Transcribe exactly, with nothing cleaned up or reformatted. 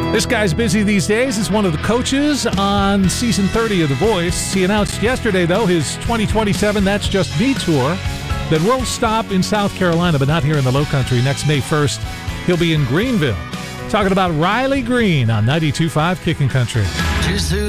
This guy's busy these days. He's one of the coaches on season thirty of The Voice. He announced yesterday, though, his twenty twenty-seven That's Just Me tour that will stop in South Carolina, but not here in the Low Country. Next May first, he'll be in Greenville. Talking about Riley Green on ninety-two point five Kicking Country.